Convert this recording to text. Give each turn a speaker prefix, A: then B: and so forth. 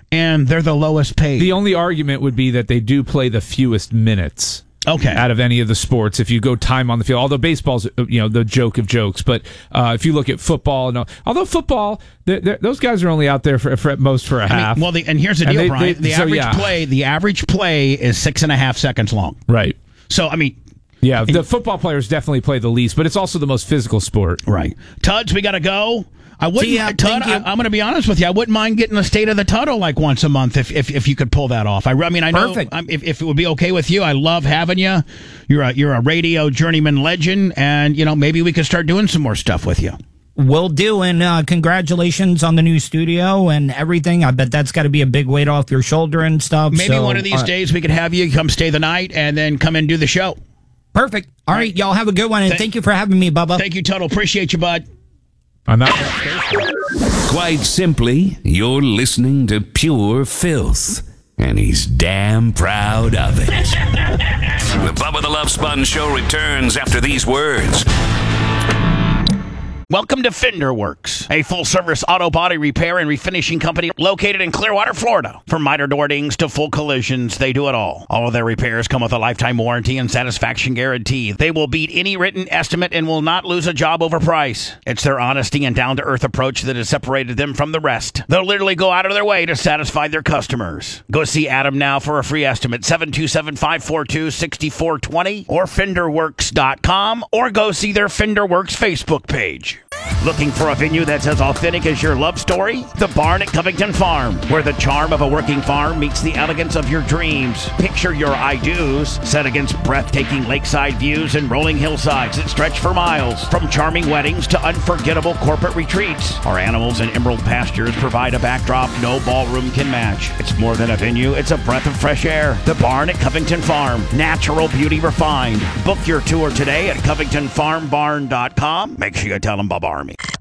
A: and they're the lowest paid.
B: The only argument would be that they do play the fewest minutes.
A: Okay.
B: Out of any of the sports, if you go time on the field, although baseball's the joke of jokes, but if you look at football, although football, those guys are only out there for at most for a half.
A: And here's the deal, Brian. The average play is 6.5 seconds long.
B: Right.
A: So
B: the football players definitely play the least, but it's also the most physical sport.
A: Right. Tuds, we got to go. I wouldn't, Tud, I'm going to be honest with you. I wouldn't mind getting a State of the Tuddle like once a month if you could pull that off. I know
C: Perfect.
A: If it would be okay with you. I love having you. You're a radio journeyman legend, and maybe we could start doing some more stuff with you.
C: Will do, and congratulations on the new studio and everything. I bet that's got to be a big weight off your shoulder and stuff.
A: Maybe one of these days we could have you come stay the night and then come and do the show.
C: Perfect. All right, y'all have a good one, and thank you for having me, Bubba.
A: Thank you, Tuddle. Appreciate you, bud.
D: Quite simply, you're listening to pure filth, and he's damn proud of it. The Bubba the Love Sponge Show returns after these words.
A: Welcome to Fender Works, a full-service auto body repair and refinishing company located in Clearwater, Florida. From minor door dings to full collisions, they do it all. All of their repairs come with a lifetime warranty and satisfaction guarantee. They will beat any written estimate and will not lose a job over price. It's their honesty and down-to-earth approach that has separated them from the rest. They'll literally go out of their way to satisfy their customers. Go see Adam now for a free estimate, 727-542-6420 or FenderWorks.com, or go see their Fender Works Facebook page. Looking for a venue that's as authentic as your love story? The Barn at Covington Farm, where the charm of a working farm meets the elegance of your dreams. Picture your I-dos set against breathtaking lakeside views and rolling hillsides that stretch for miles. From charming weddings to unforgettable corporate retreats, our animals and emerald pastures provide a backdrop no ballroom can match. It's more than a venue, it's a breath of fresh air. The Barn at Covington Farm, natural beauty refined. Book your tour today at CovingtonFarmBarn.com. Make sure you tell them Bob Army.